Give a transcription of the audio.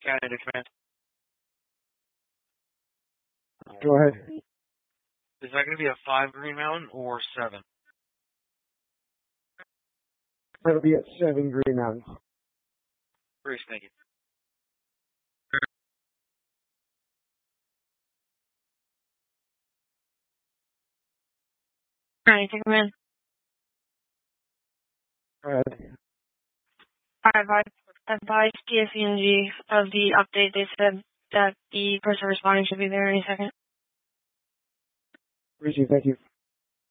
Canada Command. Go ahead. Is that going to be a 5 Green Mountain or 7? That'll be at 7 Green Mountain. Bruce, thank you. Alright, take them in. Go ahead. Alright, advised DFENG of the update. They said that the person responding should be there any second. Appreciate it. Thank you.